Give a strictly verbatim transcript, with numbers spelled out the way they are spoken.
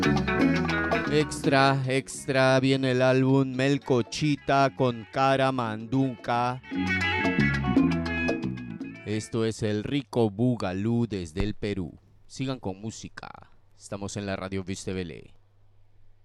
Extra, extra, viene el álbum Melcochita con cara mandunca. Esto es el rico Bugalú desde el Perú. Sigan con música. Estamos en la radio Viste Vele.